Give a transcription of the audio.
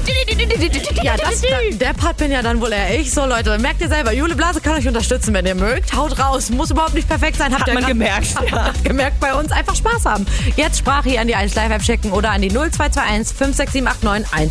Ja, der Part bin ja dann wohl eher ich. So, Leute, merkt ihr selber, Jule Blase kann euch unterstützen, wenn ihr mögt. Haut raus, muss überhaupt nicht perfekt sein. Hat man gemerkt. Gemerkt bei uns, einfach Spaß haben. Jetzt Sprache hier an die 1 Live-App schicken oder an die 0221 56789